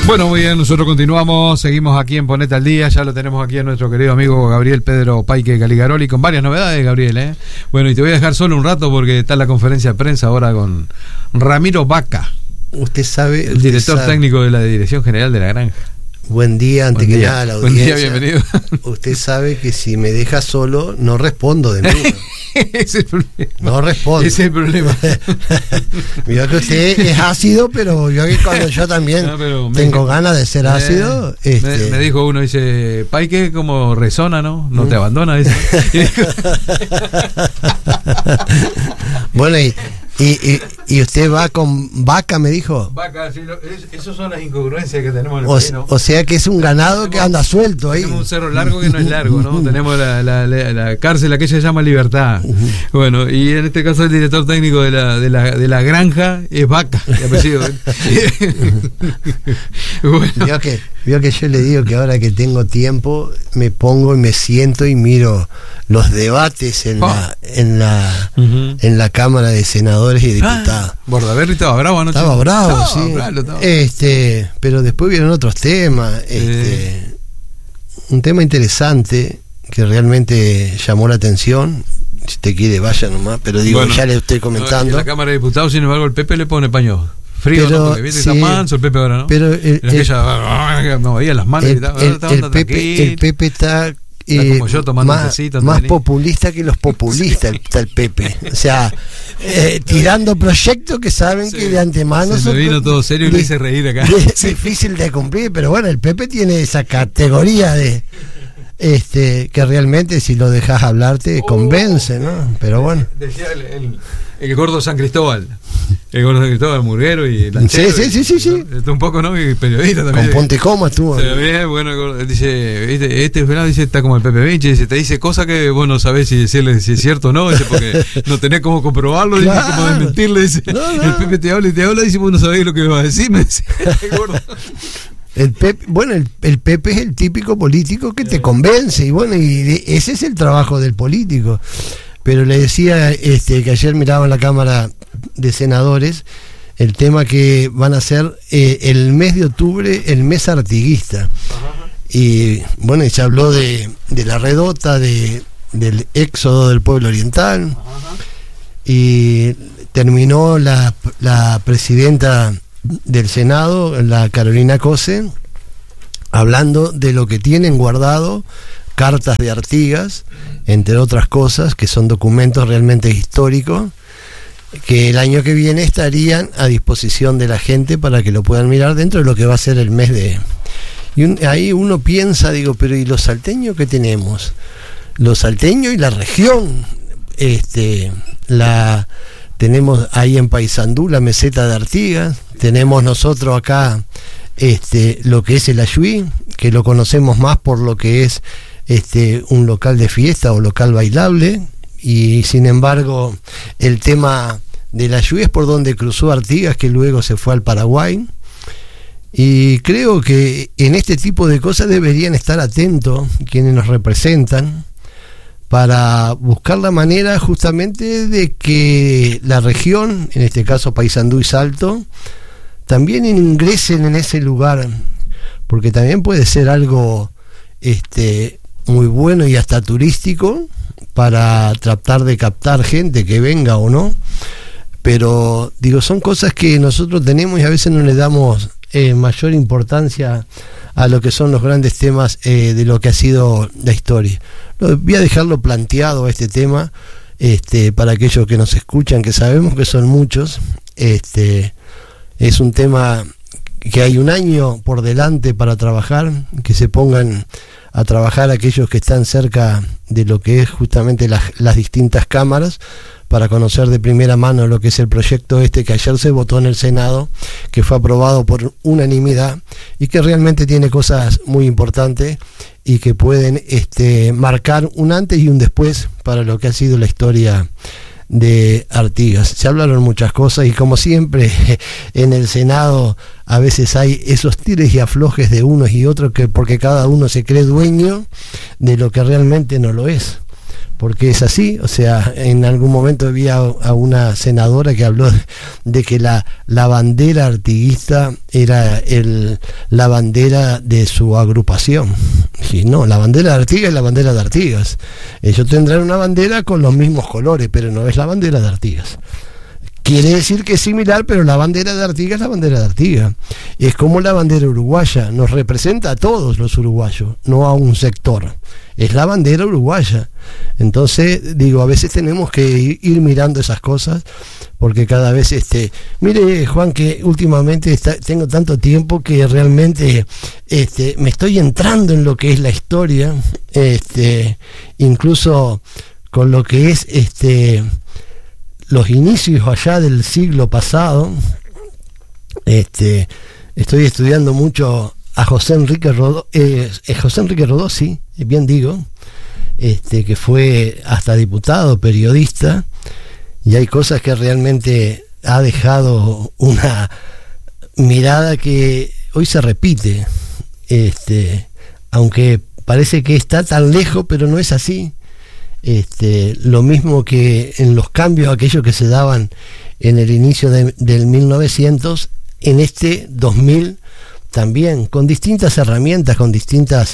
Bueno, muy bien, nosotros continuamos, seguimos aquí en Ponete al Día, ya lo tenemos aquí a nuestro querido amigo Gabriel Pedro Paique Caligaroli, con varias novedades, Gabriel, ¿eh? Bueno, y te voy a dejar solo un rato porque está la conferencia de prensa ahora con Ramiro Vaca. Usted sabe... El director técnico de la Dirección General de la Granja. Buen día, antes que nada, la audiencia. Buen día, bienvenido. Usted sabe que si me deja solo, no respondo de nuevo. Ese es el problema. No respondo. Ese es el problema. Mira que usted es ácido, pero yo que cuando yo también tengo ganas de ser ácido. Me dijo uno, dice, Paique como resona, ¿no? No te abandona, dice. Bueno, y usted va con Vaca, me dijo. Vaca, sí, esas son las incongruencias que tenemos en el país, ¿no? O sea que es un ganado que anda suelto ahí. Tenemos un cerro largo que no es largo, ¿no? Tenemos la cárcel, aquella se llama Libertad. Bueno, y en este caso el director técnico de la granja es Vaca, de apellido. Bueno. Vio que yo le digo que ahora que tengo tiempo me pongo y me siento y miro los debates en la Cámara de Senadores y Diputados. Bordaberry estaba bravo, ¿no? Estaba bravo, sí. Pero después vieron otros temas. Un tema interesante que realmente llamó la atención. Si te quiere, vaya nomás. Pero digo, bueno, ya le estoy comentando. En la Cámara de Diputados, sin embargo, el PP le pone paño frío, pero, ¿no? Porque viste, está manso el Pepe ahora, ¿no? Pero me veía las manos el Pepe está como yo tomando un tecito, más populista que los populistas está el Pepe. O sea, tirando proyectos que saben que de antemano se me vino todo serio y le hice reír acá. Es difícil de cumplir, pero bueno, el Pepe tiene esa categoría de que realmente si lo dejas hablar te convence, ¿no? Pero bueno. Decía el gordo San Cristóbal. El gordo San Cristóbal, Murguero y el Lanchero. Sí. Un poco, ¿no? Y periodista también. Con Ponte Coma estuvo. Bueno, dice, este pelado dice, está como el Pepe Vinci, dice, te dice cosas que vos no sabés si es cierto o no, dice, porque no tenés cómo comprobarlo, claro. Dice, cómo desmentirle, dice. No. El Pepe te habla y dice, vos no sabés lo que va a decir, me dice, el gordo. El Pepe es el típico político que te convence, y bueno, y ese es el trabajo del político. Pero le decía que ayer miraba en la Cámara de Senadores el tema que van a ser el mes de octubre, el mes artiguista. Y bueno, y se habló de la redota, del éxodo del pueblo oriental. Y terminó la presidenta del Senado, la Carolina Cose, hablando de lo que tienen guardado, cartas de Artigas, entre otras cosas, que son documentos realmente históricos, que el año que viene estarían a disposición de la gente para que lo puedan mirar dentro de lo que va a ser el mes de... ahí uno piensa, digo, pero ¿y los salteños qué tenemos? Los salteños y la región, tenemos ahí en Paysandú la meseta de Artigas, tenemos nosotros acá lo que es el Ayuí, que lo conocemos más por lo que es un local de fiesta o local bailable, y sin embargo el tema del Ayuí es por donde cruzó Artigas, que luego se fue al Paraguay. Y creo que en este tipo de cosas deberían estar atentos quienes nos representan, para buscar la manera justamente de que la región, en este caso Paysandú y Salto, también ingresen en ese lugar, porque también puede ser algo muy bueno y hasta turístico para tratar de captar gente que venga o no. Pero digo, son cosas que nosotros tenemos y a veces no le damos mayor importancia a lo que son los grandes temas de lo que ha sido la historia. Voy a dejarlo planteado este tema para aquellos que nos escuchan, que sabemos que son muchos. Es un tema que hay un año por delante para trabajar, que se pongan a trabajar aquellos que están cerca de lo que es justamente las distintas cámaras, para conocer de primera mano lo que es el proyecto que ayer se votó en el Senado, que fue aprobado por unanimidad y que realmente tiene cosas muy importantes y que pueden marcar un antes y un después para lo que ha sido la historia de Artigas. Se hablaron muchas cosas y como siempre en el Senado a veces hay esos tires y aflojes de unos y otros, porque cada uno se cree dueño de lo que realmente no lo es. porque es así. O sea, en algún momento había a una senadora que habló de que la bandera artiguista era la bandera de su agrupación. Y no, la bandera de Artigas es la bandera de Artigas. Ellos tendrán una bandera con los mismos colores, pero no es la bandera de Artigas. Quiere decir que es similar, pero la bandera de Artigas es la bandera de Artigas. Es como la bandera uruguaya, nos representa a todos los uruguayos, no a un sector. Es la bandera uruguaya. Entonces, digo, a veces tenemos que ir mirando esas cosas, porque cada vez, mire, Juan, que últimamente tengo tanto tiempo que realmente me estoy entrando en lo que es la historia, incluso con lo que es los inicios allá del siglo pasado. Estoy estudiando mucho a José Enrique Rodó, sí, bien digo, que fue hasta diputado, periodista, y hay cosas que realmente ha dejado una mirada que hoy se repite, aunque parece que está tan lejos, pero no es así. Lo mismo que en los cambios aquellos que se daban en el inicio del 1900, en 2000 también, con distintas herramientas, con distintas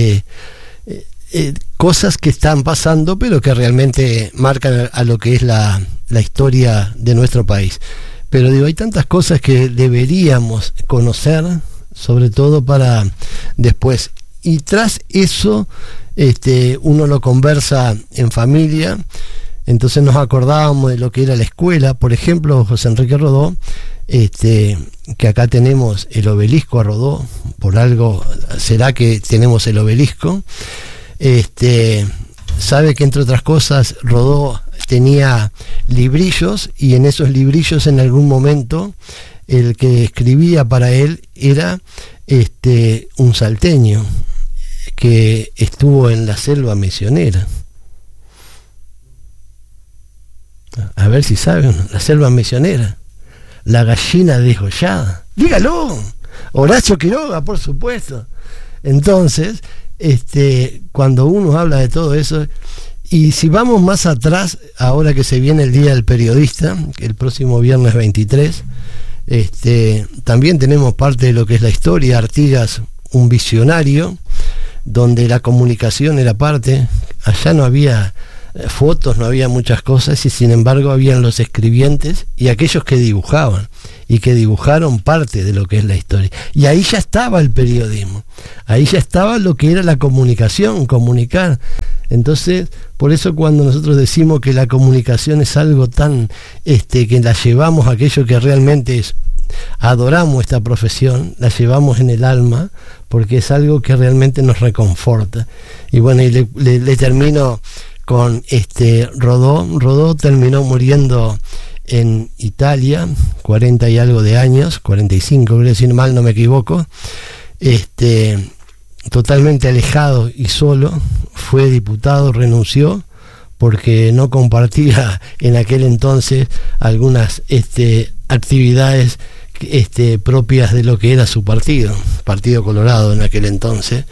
cosas que están pasando, pero que realmente marcan a lo que es la historia de nuestro país. Pero digo, hay tantas cosas que deberíamos conocer, sobre todo para después. Y tras eso, uno lo conversa en familia, entonces nos acordábamos de lo que era la escuela. Por ejemplo, José Enrique Rodó, que acá tenemos el obelisco a Rodó, por algo será que tenemos el obelisco. Sabe que entre otras cosas Rodó tenía librillos, y en esos librillos en algún momento el que escribía para él era un salteño que estuvo en la selva misionera. A ver si saben, la selva misionera, la gallina degollada. Dígalo, Horacio Quiroga, por supuesto. Entonces, cuando uno habla de todo eso, y si vamos más atrás, ahora que se viene el Día del Periodista, el próximo viernes 23, también tenemos parte de lo que es la historia. Artigas, un visionario, donde la comunicación era parte. Allá no había fotos, no había muchas cosas, y sin embargo habían los escribientes y aquellos que dibujaban, y que dibujaron parte de lo que es la historia. Y ahí ya estaba el periodismo, ahí ya estaba lo que era la comunicación, comunicar. Entonces, por eso cuando nosotros decimos que la comunicación es algo tan, que la llevamos a aquello que realmente adoramos esta profesión, la llevamos en el alma, porque es algo que realmente nos reconforta. Y bueno, y le termino con Rodó. Rodó terminó muriendo en Italia, 40 y algo de años, 45, creo, si mal no me equivoco, totalmente alejado y solo. Fue diputado, renunció porque no compartía en aquel entonces algunas actividades propias de lo que era su partido, Partido Colorado en aquel entonces.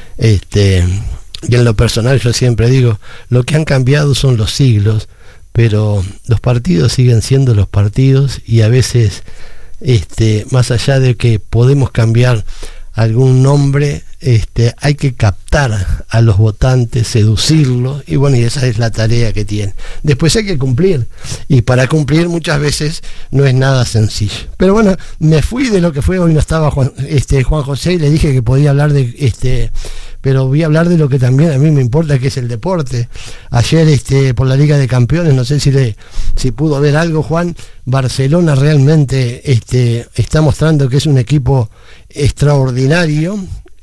Y en lo personal yo siempre digo, lo que han cambiado son los siglos, pero los partidos siguen siendo los partidos, y a veces más allá de que podemos cambiar algún nombre, hay que captar a los votantes, seducirlos, y bueno, y esa es la tarea que tiene. Después hay que cumplir, y para cumplir muchas veces no es nada sencillo. Pero bueno, me fui de lo que fue. Hoy no estaba Juan José, y le dije que podía hablar de pero voy a hablar de lo que también a mí me importa, que es el deporte. Ayer por la Liga de Campeones, no sé si pudo ver algo, Juan. Barcelona realmente está mostrando que es un equipo extraordinario.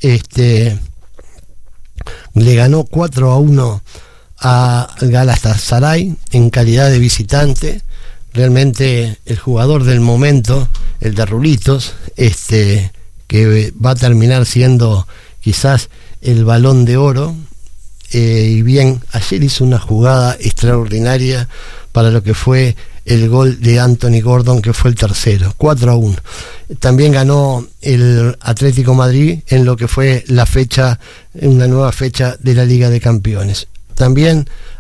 Le ganó 4-1 a Galatasaray en calidad de visitante. Realmente el jugador del momento, el de Rulitos, que va a terminar siendo quizás el Balón de Oro. Y bien, ayer hizo una jugada extraordinaria para lo que fue el gol de Anthony Gordon, que fue el tercero, 4-1. También ganó el Atlético Madrid en lo que fue una nueva fecha de la Liga de Campeones. También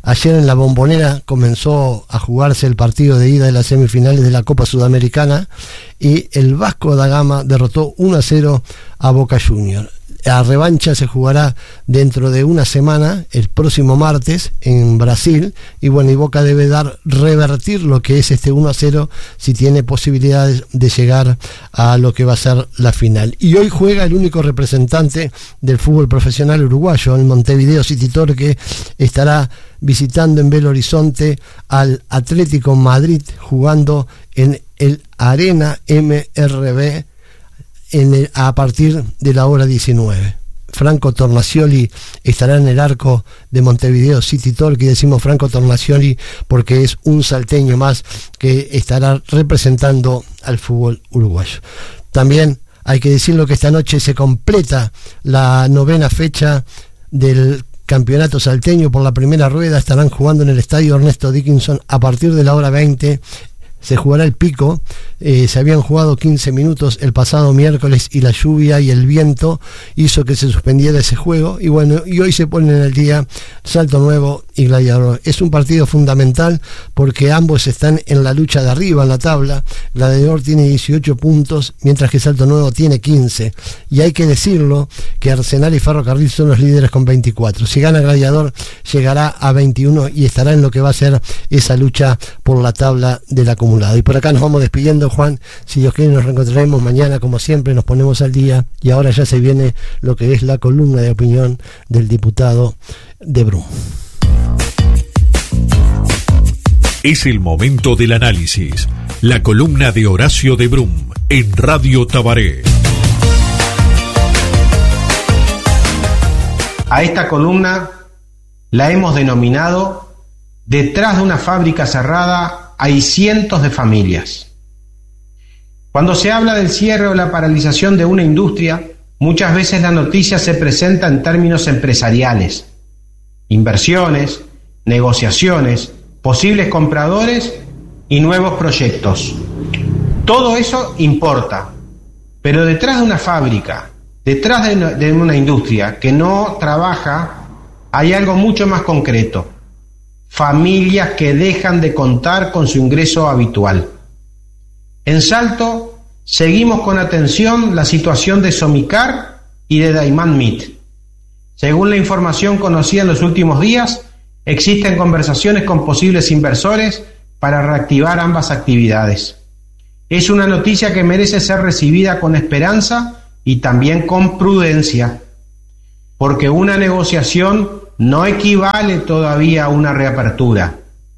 Ayer en la Bombonera comenzó a jugarse el partido de ida de las semifinales de la Copa Sudamericana y el Vasco da Gama derrotó 1-0 a Boca Juniors. La revancha se jugará dentro de una semana, el próximo martes, en Brasil, y bueno, y Boca debe revertir lo que es este 1-0 si tiene posibilidades de llegar a lo que va a ser la final. Y hoy juega el único representante del fútbol profesional uruguayo, el Montevideo City Torque, estará visitando en Belo Horizonte al Atlético Madrid, jugando en el Arena MRV a partir de la hora 19. Franco Tornacioli estará en el arco de Montevideo City Torque, y decimos Franco Tornacioli porque es un salteño más que estará representando al fútbol uruguayo. También hay que decirlo que esta noche se completa la 9ª fecha del campeonato salteño por la primera rueda. Estarán jugando en el estadio Ernesto Dickinson a partir de la hora 20. Se jugará el pico. Se habían jugado 15 minutos el pasado miércoles y la lluvia y el viento hizo que se suspendiera ese juego, y bueno, y hoy se ponen en el día Salto Nuevo y Gladiador. Es un partido fundamental porque ambos están en la lucha de arriba en la tabla. Gladiador tiene 18 puntos mientras que Salto Nuevo tiene 15, y hay que decirlo que Arsenal y Ferrocarril son los líderes con 24. Si gana Gladiador llegará a 21 y estará en lo que va a ser esa lucha por la tabla del acumulado. Y por acá nos vamos despidiendo, Juan. Si Dios quiere nos reencontraremos mañana, como siempre, nos ponemos al día, y ahora ya se viene lo que es la columna de opinión del diputado de Brum. Es el momento del análisis. La columna de Horacio de Brum en Radio Tabaré. A esta columna la hemos denominado Detrás de una fábrica cerrada hay cientos de familias. Cuando se habla del cierre o la paralización de una industria, muchas veces la noticia se presenta en términos empresariales: inversiones, negociaciones, posibles compradores y nuevos proyectos. Todo eso importa, pero detrás de una fábrica, detrás de una industria que no trabaja, hay algo mucho más concreto: familias que dejan de contar con su ingreso habitual. En Salto seguimos con atención la situación de Somicar y de Daymán Meat. Según la información conocida en los últimos días, existen conversaciones con posibles inversores para reactivar ambas actividades. Es una noticia que merece ser recibida con esperanza y también con prudencia, porque una negociación no equivale todavía a una reapertura,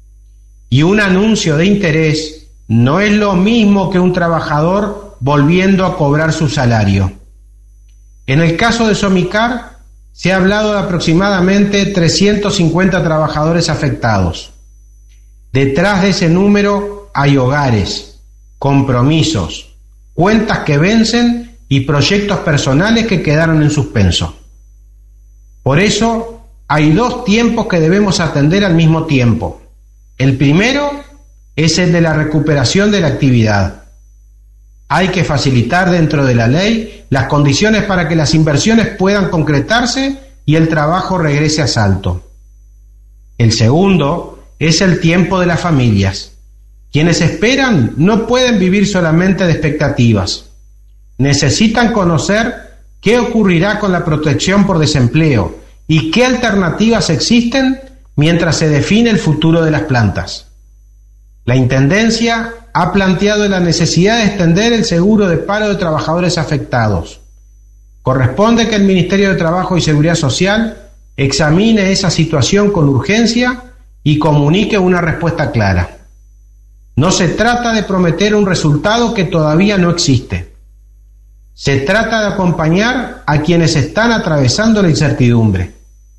y un anuncio de interés no es lo mismo que un trabajador volviendo a cobrar su salario. En el caso de Somicar, se ha hablado de aproximadamente 350 trabajadores afectados. Detrás de ese número hay hogares, compromisos, cuentas que vencen y proyectos personales que quedaron en suspenso. Por eso, hay dos tiempos que debemos atender al mismo tiempo. El primero es el de la recuperación de la actividad. Hay que facilitar dentro de la ley las condiciones para que las inversiones puedan concretarse y el trabajo regrese a Salto. El segundo es el tiempo de las familias. Quienes esperan no pueden vivir solamente de expectativas. Necesitan conocer qué ocurrirá con la protección por desempleo y qué alternativas existen mientras se define el futuro de las plantas. La Intendencia ha planteado la necesidad de extender el seguro de paro de trabajadores afectados. Corresponde que el Ministerio de Trabajo y Seguridad Social examine esa situación con urgencia y comunique una respuesta clara. No se trata de prometer un resultado que todavía no existe. Se trata de acompañar a quienes están atravesando la incertidumbre.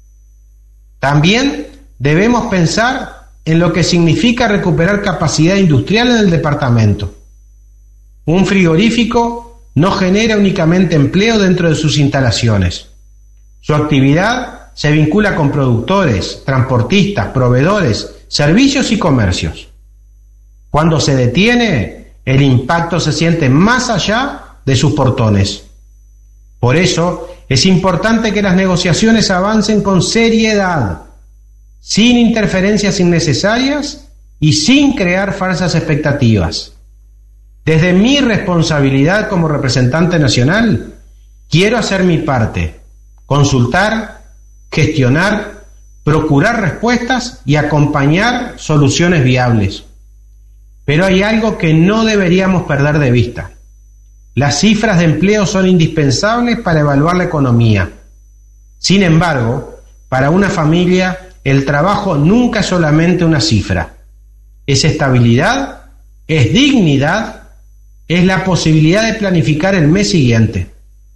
También debemos pensar en lo que significa recuperar capacidad industrial en el departamento. Un frigorífico no genera únicamente empleo dentro de sus instalaciones. Su actividad se vincula con productores, transportistas, proveedores, servicios y comercios. Cuando se detiene, el impacto se siente más allá de sus portones. Por eso, es importante que las negociaciones avancen con seriedad. sin interferencias innecesarias y sin crear falsas expectativas. Desde mi responsabilidad como representante nacional, quiero hacer mi parte, consultar, gestionar, procurar respuestas y acompañar soluciones viables. Pero hay algo que no deberíamos perder de vista. Las cifras de empleo son indispensables para evaluar la economía. Sin embargo, para una familia, el trabajo nunca es solamente una cifra. Es estabilidad, es dignidad, es la posibilidad de planificar el mes siguiente.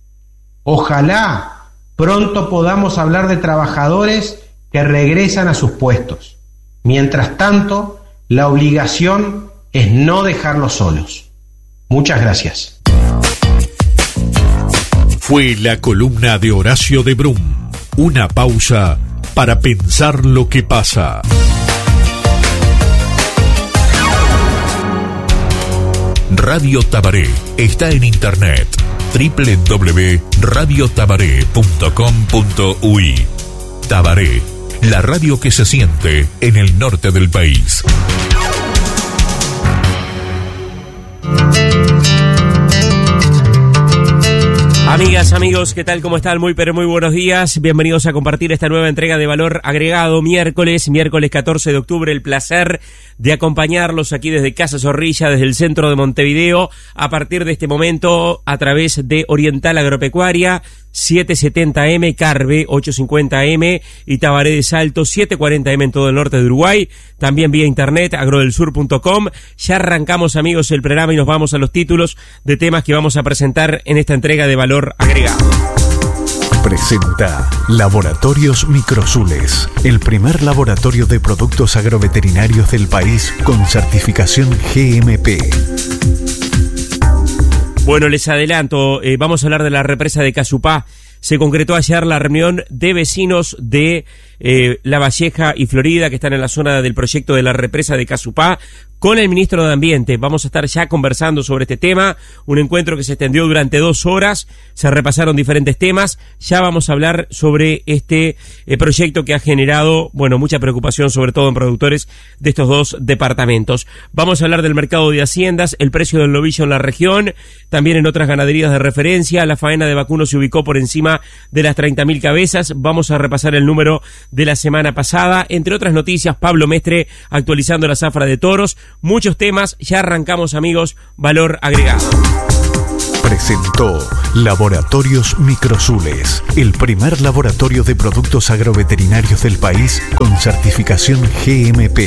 Ojalá pronto podamos hablar de trabajadores que regresan a sus puestos. Mientras tanto, la obligación es no dejarlos solos. Muchas gracias. Fue la columna de Horacio de Brum. Una pausa para pensar lo que pasa. Radio Tabaré está en internet www.radiotabaré.com.uy. Tabaré, la radio que se siente en el norte del país. Amigas, amigos, ¿qué tal? ¿Cómo están? Muy buenos días. Bienvenidos a compartir esta nueva entrega de Valor Agregado, miércoles 14 de octubre. El placer de acompañarlos aquí desde Casa Zorrilla, desde el centro de Montevideo, a partir de este momento a través de Oriental Agropecuaria, 770M, Carve, 850M y Tabaré de Salto, 740M en todo el norte de Uruguay. También vía internet, agrodelsur.com. Ya arrancamos, amigos, el programa y nos vamos a los títulos de temas que vamos a presentar en esta entrega de Valor Agregado. Presenta Laboratorios Microsules, el primer laboratorio de productos agroveterinarios del país con certificación GMP. Bueno, les adelanto, vamos a hablar de la represa de Casupá. Se concretó ayer la reunión de vecinos de La Valleja y Florida, que están en la zona del proyecto de la represa de Casupá, con el ministro de Ambiente. Vamos a estar ya conversando sobre este tema, un encuentro que se extendió durante 2 horas, se repasaron diferentes temas. Ya vamos a hablar sobre este proyecto que ha generado, bueno, mucha preocupación, sobre todo en productores de estos 2 departamentos. Vamos a hablar del mercado de haciendas, el precio del novillo en la región, también en otras ganaderías de referencia. La faena de vacuno se ubicó por encima de las 30.000 cabezas. Vamos a repasar el número de la semana pasada. Entre otras noticias, Pablo Mestre actualizando la zafra de toros. Muchos temas, ya arrancamos, amigos. Valor Agregado. Presentó Laboratorios Microsules, el primer laboratorio de productos agroveterinarios del país con certificación GMP.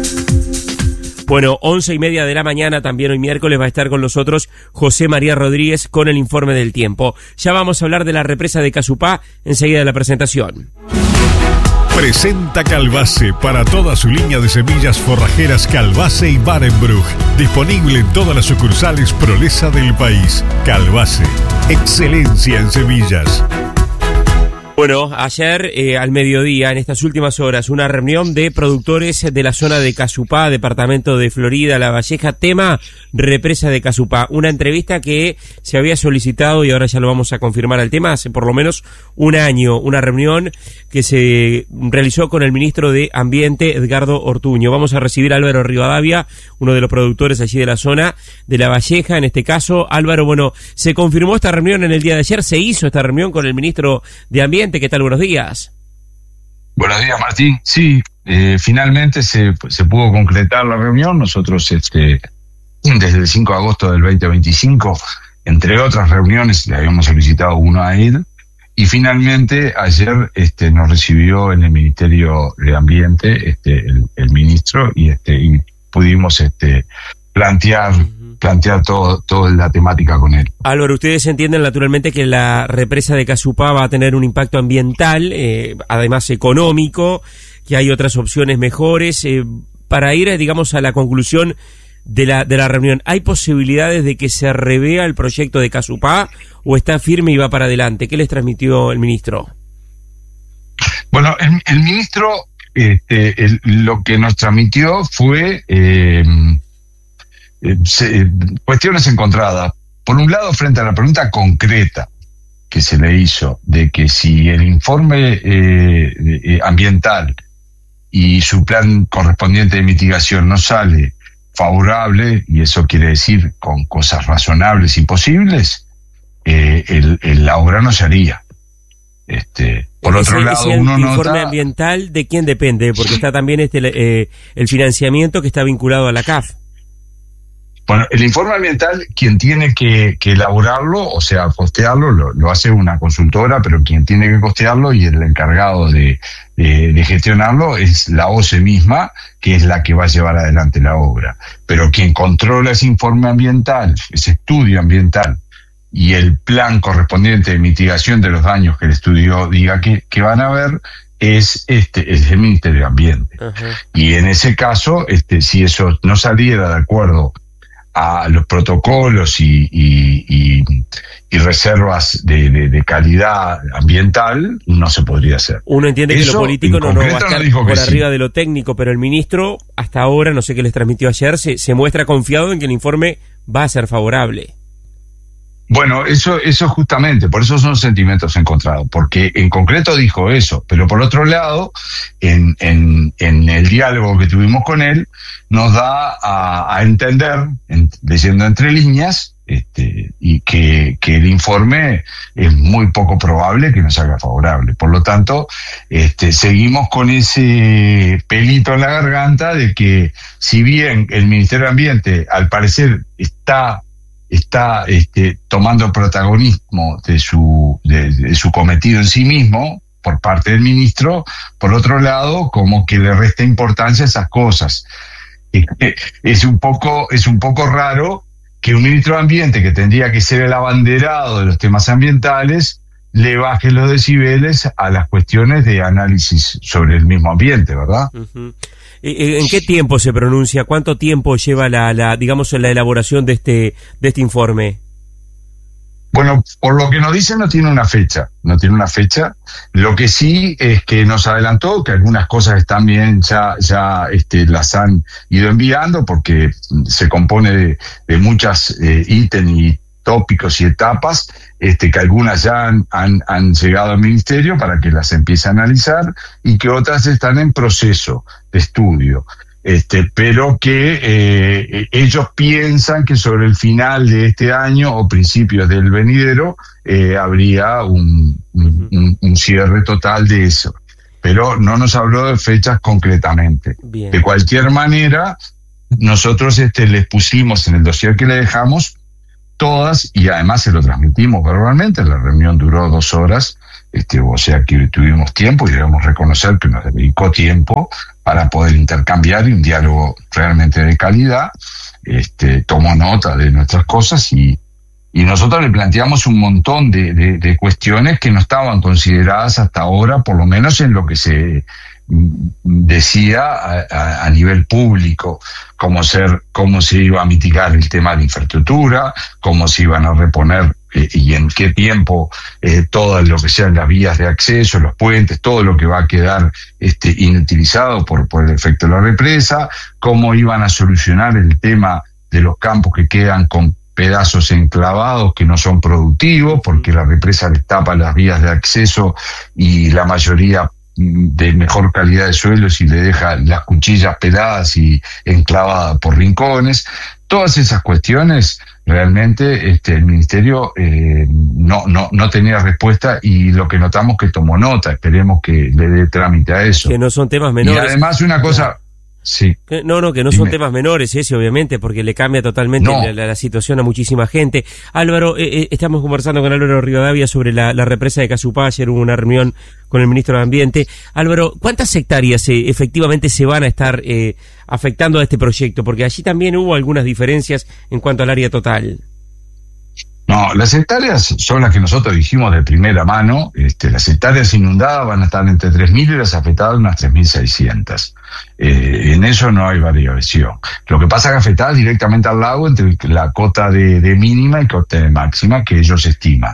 Bueno, 11:30 de la mañana, también hoy miércoles, va a estar con nosotros José María Rodríguez con el informe del tiempo. Ya vamos a hablar de la represa de Casupá, enseguida de la presentación. Presenta Calbase para toda su línea de semillas forrajeras Calbase y Barenbruch. Disponible en todas las sucursales Prolesa del país. Calbase, excelencia en semillas. Bueno, ayer al mediodía, en estas últimas horas, una reunión de productores de la zona de Casupá, departamento de Florida, La Valleja, tema represa de Casupá. Una entrevista que se había solicitado y ahora ya lo vamos a confirmar al tema, hace por lo menos un año, una reunión que se realizó con el ministro de Ambiente, Edgardo Ortuño. Vamos a recibir a Álvaro Rivadavia, uno de los productores allí de la zona de La Valleja, en este caso. Álvaro, bueno, se confirmó esta reunión en el día de ayer, se hizo esta reunión con el ministro de Ambiente. ¿Qué tal? Buenos días. Buenos días, Martín. Sí, finalmente se pudo concretar la reunión. Nosotros desde el 5 de agosto del 2025, entre otras reuniones, le habíamos solicitado uno a él, y finalmente ayer nos recibió en el Ministerio de Ambiente el ministro y pudimos plantear toda la temática con él. Álvaro, ustedes entienden naturalmente que la represa de Casupá va a tener un impacto ambiental, además económico, que hay otras opciones mejores. Para ir, digamos, a la conclusión de la reunión, ¿hay posibilidades de que se revea el proyecto de Casupá o está firme y va para adelante? ¿Qué les transmitió el ministro? Bueno, el ministro lo que nos transmitió fue cuestiones encontradas. Por un lado, frente a la pregunta concreta que se le hizo de que si el informe ambiental y su plan correspondiente de mitigación no sale favorable, y eso quiere decir con cosas razonables y posibles, la obra no se haría. Por otro lado, uno nota... ¿El informe ambiental de quién depende? Porque está también el financiamiento que está vinculado a la CAF. Bueno, el informe ambiental, quien tiene que elaborarlo, o sea, costearlo, lo hace una consultora, pero quien tiene que costearlo y el encargado de gestionarlo es la OCE misma, que es la que va a llevar adelante la obra. Pero quien controla ese informe ambiental, ese estudio ambiental, y el plan correspondiente de mitigación de los daños que el estudio diga que van a haber, es el Ministerio de Ambiente. Uh-huh. Y en ese caso, si eso no saliera de acuerdo a los protocolos y reservas de calidad ambiental, no se podría hacer. Uno entiende que lo político no va a estar por arriba de lo técnico, pero el ministro, hasta ahora, no sé qué les transmitió ayer, se muestra confiado en que el informe va a ser favorable. Bueno, eso justamente, por eso son sentimientos encontrados, porque en concreto dijo eso, pero por otro lado, en el diálogo que tuvimos con él, nos da a entender, leyendo entre líneas, y que el informe es muy poco probable que nos haga favorable. Por lo tanto, seguimos con ese pelito en la garganta de que, si bien el Ministerio de Ambiente, al parecer, está tomando protagonismo de su cometido en sí mismo por parte del ministro, por otro lado, como que le resta importancia a esas cosas. Es un poco raro que un ministro de Ambiente, que tendría que ser el abanderado de los temas ambientales, le baje los decibeles a las cuestiones de análisis sobre el mismo ambiente, ¿verdad? Uh-huh. ¿En qué tiempo se pronuncia? ¿Cuánto tiempo lleva la elaboración de este informe? Bueno, por lo que nos dicen no tiene una fecha. Lo que sí es que nos adelantó que algunas cosas están bien, ya las han ido enviando, porque se compone de muchas ítems y tópicos y etapas, que algunas ya han llegado al ministerio para que las empiece a analizar, y que otras están en proceso de estudio. Pero que ellos piensan que sobre el final de este año o principios del venidero habría un cierre total de eso. Pero no nos habló de fechas concretamente. Bien. De cualquier manera, nosotros les pusimos en el dossier que le dejamos todas, y además se lo transmitimos verbalmente. La reunión duró 2 horas, o sea que tuvimos tiempo, y debemos reconocer que nos dedicó tiempo para poder intercambiar, y un diálogo realmente de calidad. Tomó nota de nuestras cosas, y nosotros le planteamos un montón de cuestiones que no estaban consideradas hasta ahora, por lo menos en lo que se decía a nivel público, cómo se iba a mitigar el tema de infraestructura, cómo se iban a reponer y en qué tiempo todo lo que sean las vías de acceso, los puentes, todo lo que va a quedar inutilizado por el efecto de la represa, cómo iban a solucionar el tema de los campos que quedan con pedazos enclavados que no son productivos, porque la represa les tapa las vías de acceso y la mayoría de mejor calidad de suelos, y le deja las cuchillas peladas y enclavadas por rincones. Todas esas cuestiones realmente el ministerio no tenía respuesta, y lo que notamos que tomó nota. Esperemos que le dé trámite a eso. Que no son temas menores. Y además una cosa... Sí. Que no son temas menores ese, obviamente, porque le cambia totalmente la situación a muchísima gente. Álvaro, estamos conversando con Álvaro Rivadavia sobre la represa de Casupá. Ayer hubo una reunión con el ministro de Ambiente. Álvaro, ¿cuántas hectáreas efectivamente se van a estar afectando a este proyecto? Porque allí también hubo algunas diferencias en cuanto al área total. No, las hectáreas son las que nosotros dijimos de primera mano. Las hectáreas inundadas van a estar entre 3.000 y las afectadas unas 3.600. En eso no hay variación. Lo que pasa es que afectadas directamente al lago, entre la cota de mínima y cota de máxima que ellos estiman.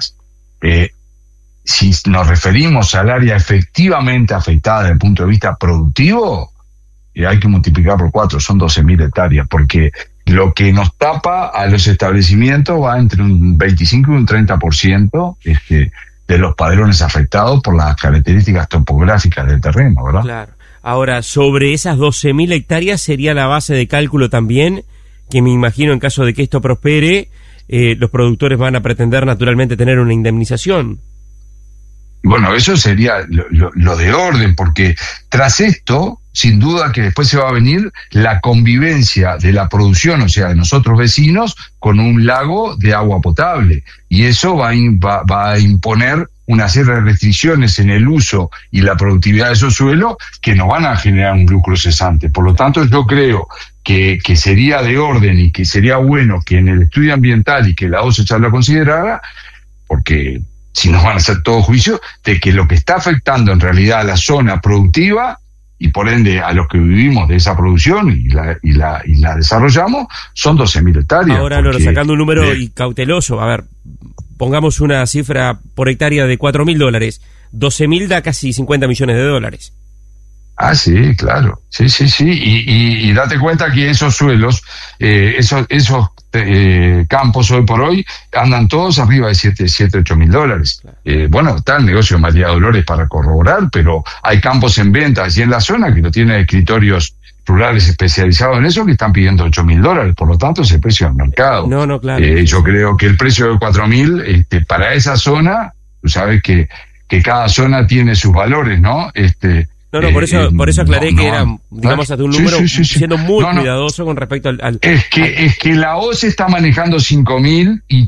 Si nos referimos al área efectivamente afectada desde el punto de vista productivo, hay que multiplicar por 4, son 12.000 hectáreas, porque lo que nos tapa a los establecimientos va entre un 25 y un 30% de los padrones afectados por las características topográficas del terreno, ¿verdad? Claro. Ahora, sobre esas 12.000 hectáreas sería la base de cálculo también, que me imagino en caso de que esto prospere, los productores van a pretender naturalmente tener una indemnización. Bueno, eso sería lo de orden, porque tras esto, sin duda que después se va a venir la convivencia de la producción, o sea, de nosotros vecinos, con un lago de agua potable. Y eso va a imponer una serie de restricciones en el uso y la productividad de esos suelos que nos van a generar un lucro cesante. Por lo tanto, yo creo que sería de orden y que sería bueno que en el estudio ambiental y que la OCE ya lo considerara, porque si nos van a hacer todo juicio, de que lo que está afectando en realidad a la zona productiva y por ende a los que vivimos de esa producción y la desarrollamos, son 12.000 hectáreas. Ahora, Loro, sacando un número y cauteloso, a ver, pongamos una cifra por hectárea de $4.000, 12.000 da casi $50 millones. Ah, sí, claro, sí, y date cuenta que esos suelos, esos campos hoy por hoy andan todos arriba de $7-8.000. Bueno, está el negocio de María Dolores para corroborar, pero hay campos en venta allí en la zona que no tienen escritorios rurales especializados en eso que están pidiendo $8.000, por lo tanto es el precio del mercado. No, claro. Yo creo que el precio de 4.000 para esa zona, tú sabes que cada zona tiene sus valores, ¿no? Por eso aclaré que era, digamos, hasta un número siendo muy cuidadoso con respecto al... Es que la OCE está manejando 5.000 y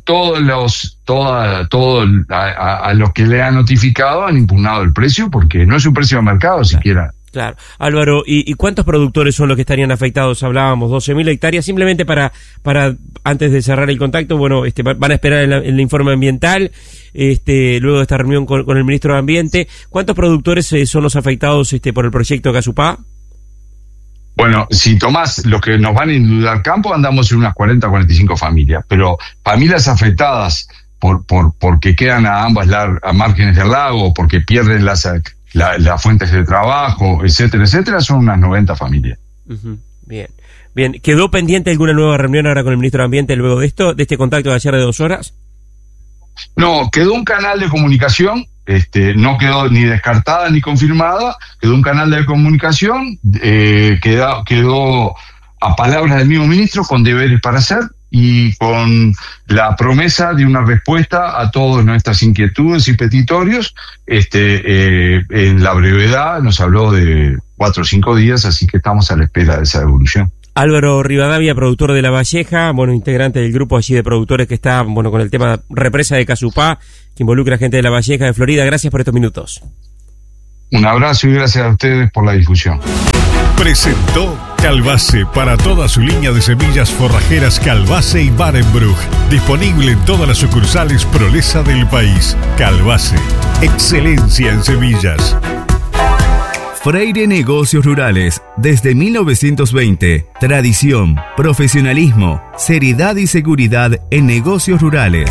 a los que le han notificado han impugnado el precio porque no es un precio de mercado siquiera. Claro. Álvaro, ¿y cuántos productores son los que estarían afectados? Hablábamos, 12.000 hectáreas, simplemente para antes de cerrar el contacto, bueno, van a esperar el informe ambiental, luego de esta reunión con el ministro de Ambiente. ¿Cuántos productores son los afectados por el proyecto Casupá? Bueno, si tomás los que nos van a inundar campo, andamos en unas 40 o 45 familias, pero familias afectadas porque quedan a márgenes del lago, porque pierden las fuentes de trabajo, etcétera, son unas 90 familias. Uh-huh. Bien. ¿Quedó pendiente alguna nueva reunión ahora con el ministro de Ambiente luego de este contacto de ayer de 2 horas? No, quedó un canal de comunicación, no quedó ni descartada ni confirmada, quedó un canal de comunicación, quedó a palabras del mismo ministro con deberes para hacer y con la promesa de una respuesta a todas nuestras inquietudes y petitorios. En la brevedad nos habló de 4 o 5 días, así que estamos a la espera de esa evolución. Álvaro Rivadavia, productor de La Valleja, integrante del grupo allí de productores que está, con el tema represa de Casupá, que involucra a gente de La Valleja, de Florida. Gracias por estos minutos. Un abrazo y gracias a ustedes por la difusión. Presentó Calbase para toda su línea de semillas forrajeras Calbase y Barenbruch. Disponible en todas las sucursales Prolesa del país. Calbase, excelencia en semillas. Freire Negocios Rurales, desde 1920. Tradición, profesionalismo, seriedad y seguridad en negocios rurales.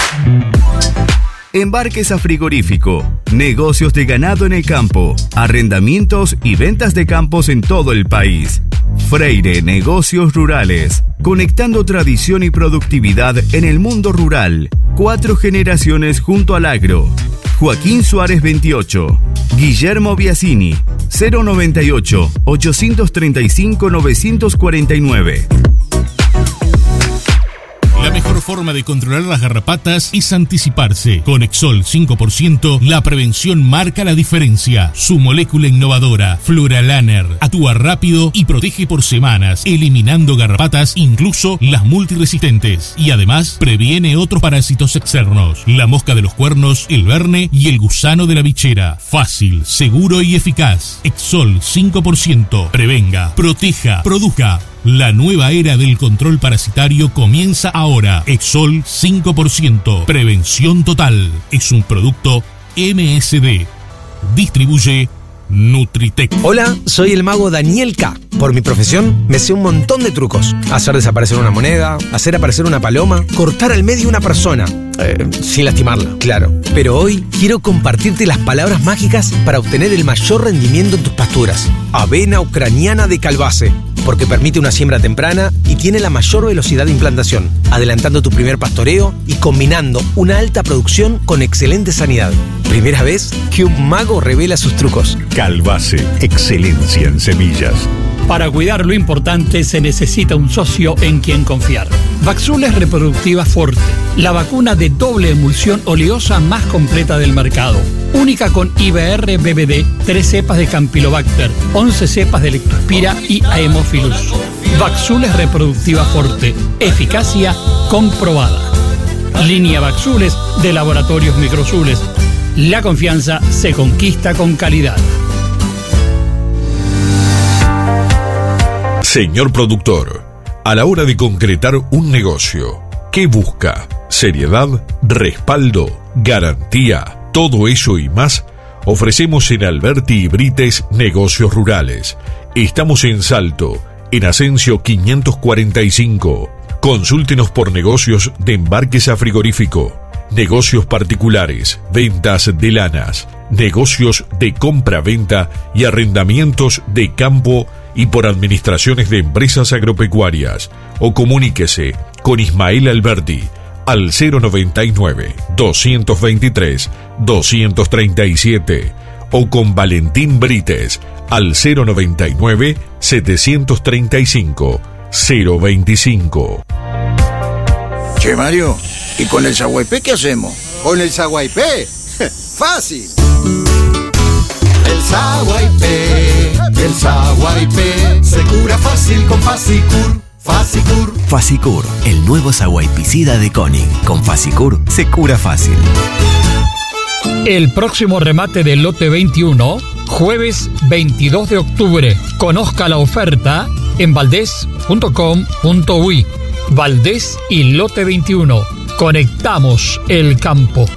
Embarques a frigorífico, negocios de ganado en el campo, arrendamientos y ventas de campos en todo el país. Freire Negocios Rurales, conectando tradición y productividad en el mundo rural. 4 generaciones junto al agro. Joaquín Suárez 28, Guillermo Biasini, 098-835-949. La mejor forma de controlar las garrapatas es anticiparse. Con Exol 5%, la prevención marca la diferencia. Su molécula innovadora, Fluralaner, actúa rápido y protege por semanas, eliminando garrapatas, incluso las multiresistentes. Y además, previene otros parásitos externos. La mosca de los cuernos, el verne y el gusano de la bichera. Fácil, seguro y eficaz. Exol 5%. Prevenga, proteja, produzca. La nueva era del control parasitario comienza ahora. Exol 5%. Prevención total. Es un producto MSD. Distribuye Nutritec. Hola, soy el mago Daniel K. Por mi profesión, me sé un montón de trucos. Hacer desaparecer una moneda, hacer aparecer una paloma, cortar al medio una persona. Sin lastimarla, claro. Pero hoy quiero compartirte las palabras mágicas para obtener el mayor rendimiento en tus pasturas. Avena ucraniana de Calvace, porque permite una siembra temprana y tiene la mayor velocidad de implantación, adelantando tu primer pastoreo y combinando una alta producción con excelente sanidad. Primera vez que un mago revela sus trucos. Calvace, excelencia en semillas. Para cuidar lo importante se necesita un socio en quien confiar. Vaxules Reproductiva Forte, la vacuna de doble emulsión oleosa más completa del mercado. Única con IBR-BBD, 3 cepas de Campylobacter, 11 cepas de Lectospira y Haemophilus. Vaxules Reproductiva Forte, eficacia comprobada. Línea Vaxules de Laboratorios Microzules. La confianza se conquista con calidad. Señor productor, a la hora de concretar un negocio, ¿qué busca? Seriedad, respaldo, garantía, todo eso y más ofrecemos en Alberti y Brites Negocios Rurales. Estamos en Salto, en Asensio 545. Consúltenos por negocios de embarques a frigorífico, negocios particulares, ventas de lanas, negocios de compra-venta y arrendamientos de campo y por administraciones de empresas agropecuarias, o comuníquese con Ismael Alberti al 099-223-237 o con Valentín Brites al 099-735-025. Che, Mario, ¿y con el Saguaypé qué hacemos? ¿Con el Saguaypé? ¡Fácil! El Saguaypé se cura fácil con Fasicur. Fasicur, el nuevo saguaypicida de Koenig. Con Fasicur se cura fácil. El próximo remate del lote 21, jueves 22 de octubre. Conozca la oferta en valdés.com.uy. Valdés y lote 21. Conectamos el campo.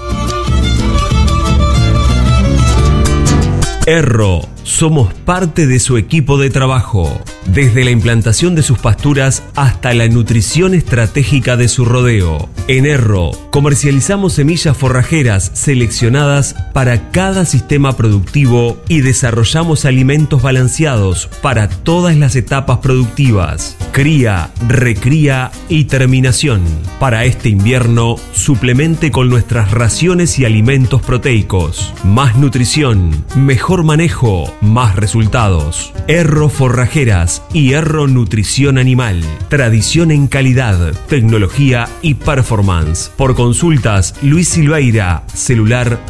Erro, somos parte de su equipo de trabajo, desde la implantación de sus pasturas hasta la nutrición estratégica de su rodeo. En Erro, comercializamos semillas forrajeras seleccionadas para cada sistema productivo y desarrollamos alimentos balanceados para todas las etapas productivas: cría, recría y terminación. Para este invierno, suplemente con nuestras raciones y alimentos proteicos. Más nutrición, mejor manejo, más resultados. Erro Forrajeras y Erro Nutrición Animal. Tradición en calidad, tecnología y performance. Por consultas, Luis Silveira, celular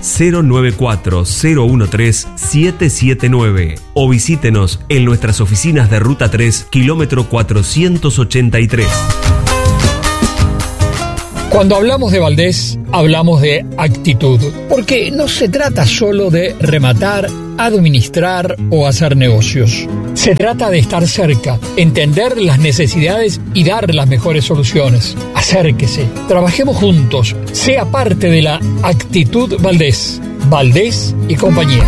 094-013-779 o visítenos en nuestras oficinas de Ruta 3, kilómetro 483. Cuando hablamos de Valdés, hablamos de actitud, porque no se trata solo de rematar, administrar o hacer negocios. Se trata de estar cerca, entender las necesidades y dar las mejores soluciones. Acérquese, trabajemos juntos, sea parte de la actitud Valdés. Valdés y compañía.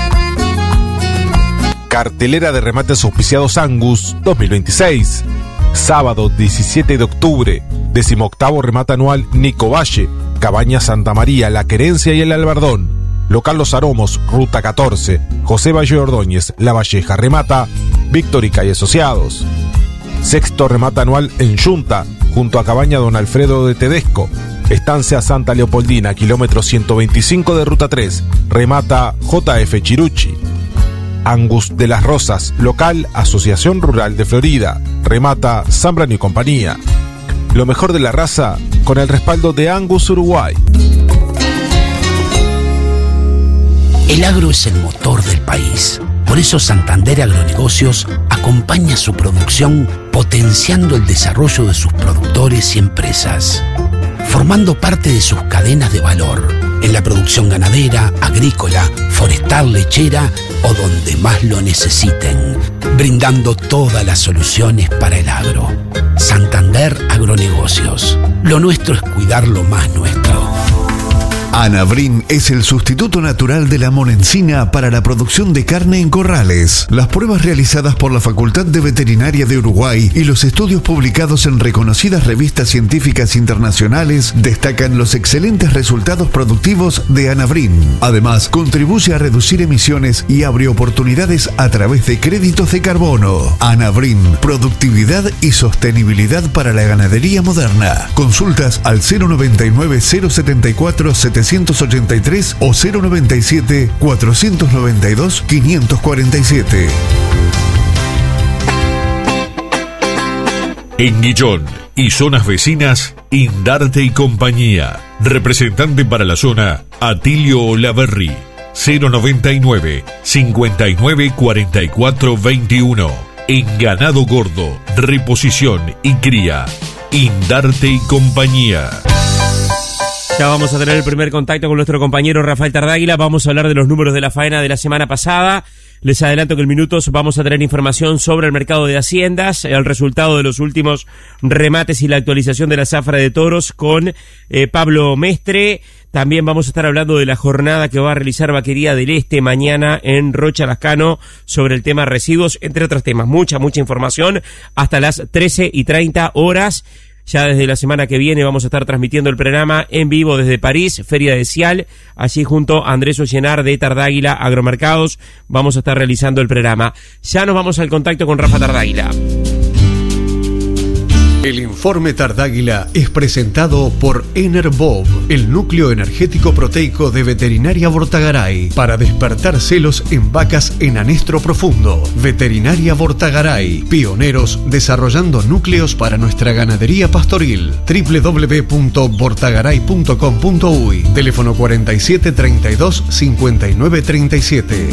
Cartelera de remates auspiciados Angus 2026. Sábado 17 de octubre, 18º remate anual Nico Valle, Cabaña Santa María, La Querencia y El Albardón. Local Los Aromos, Ruta 14, José Valle Ordóñez, La Valleja. Remata Victorica y Asociados. Sexto remate anual en Yunta, junto a Cabaña Don Alfredo de Tedesco. Estancia Santa Leopoldina, kilómetro 125 de Ruta 3. Remata JF Chirucci. Angus de las Rosas, local Asociación Rural de Florida. Remata Zambrano y compañía. Lo mejor de la raza con el respaldo de Angus Uruguay. El agro es el motor del país. Por eso Santander Agronegocios acompaña su producción potenciando el desarrollo de sus productores y empresas, formando parte de sus cadenas de valor en la producción ganadera, agrícola, forestal, lechera o donde más lo necesiten, brindando todas las soluciones para el agro. Santander Agronegocios. Lo nuestro es cuidar lo más nuestro. Anabrin es el sustituto natural de la monencina para la producción de carne en corrales. Las pruebas realizadas por la Facultad de Veterinaria de Uruguay y los estudios publicados en reconocidas revistas científicas internacionales destacan los excelentes resultados productivos de Anabrin. Además, contribuye a reducir emisiones y abre oportunidades a través de créditos de carbono. Anabrin, productividad y sostenibilidad para la ganadería moderna. Consultas al 099 074 783 o 097 492 547. En Guillón y zonas vecinas, Indarte y Compañía. Representante para la zona, Atilio Olaverri. 099 59 44 21. En ganado gordo, reposición y cría. Indarte y Compañía. Ya vamos a tener el primer contacto con nuestro compañero Rafael Tardáguila. Vamos a hablar de los números de la faena de la semana pasada. Les adelanto que en minutos vamos a tener información sobre el mercado de haciendas, el resultado de los últimos remates y la actualización de la zafra de toros con Pablo Mestre. También vamos a estar hablando de la jornada que va a realizar Vaquería del Este mañana en Rocha Lascano sobre el tema residuos, entre otros temas. Mucha información hasta las 13:30 horas. Ya desde la semana que viene vamos a estar transmitiendo el programa en vivo desde París, Feria de Cial, allí junto a Andrés Ollenar de Tardáguila Agromercados. Vamos a estar realizando el programa. Ya nos vamos al contacto con Rafa Tardáguila. El informe Tardáguila es presentado por Enerbov, el núcleo energético proteico de Veterinaria Vortagaray, para despertar celos en vacas en anestro profundo. Veterinaria Vortagaray, pioneros desarrollando núcleos para nuestra ganadería pastoril. www.vortagaray.com.uy, teléfono 47 32 59 37.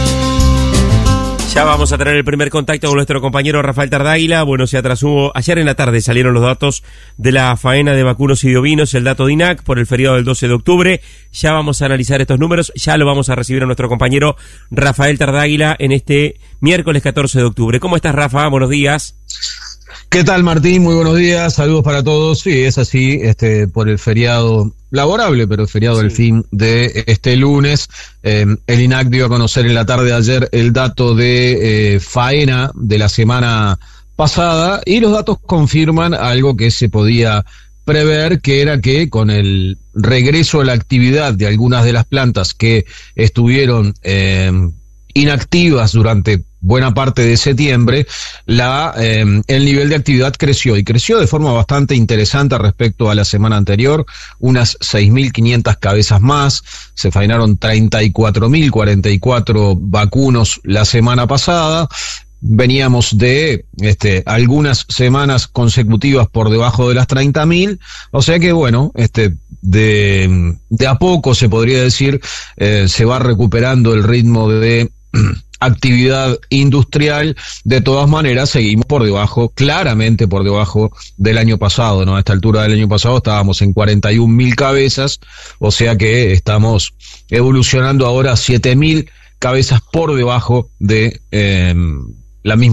Ya vamos a tener el primer contacto con nuestro compañero Rafael Tardáguila. Bueno, se atrasó, ayer en la tarde salieron los datos de la faena de vacunos y de ovinos, el dato de INAC por el feriado del 12 de octubre. Ya vamos a analizar estos números, ya lo vamos a recibir a nuestro compañero Rafael Tardáguila en este miércoles 14 de octubre. ¿Cómo estás, Rafa? Buenos días. ¿Qué tal, Martín? Muy buenos días, saludos para todos. Sí, es así, por el feriado laborable, pero el feriado del fin de este lunes. El INAC dio a conocer en la tarde de ayer el dato de faena de la semana pasada y los datos confirman algo que se podía prever, que era que con el regreso a la actividad de algunas de las plantas que estuvieron inactivas durante buena parte de septiembre, el nivel de actividad creció, y creció de forma bastante interesante respecto a la semana anterior, unas 6.500 cabezas más, se faenaron 34.044 vacunos la semana pasada. Veníamos de algunas semanas consecutivas por debajo de las 30.000, o sea que bueno, de a poco se podría decir, se va recuperando el ritmo de actividad industrial. De todas maneras, seguimos por debajo, claramente por debajo del año pasado, ¿no? A esta altura del año pasado estábamos en 41.000 cabezas, o sea que estamos evolucionando ahora a 7.000 cabezas por debajo de la misma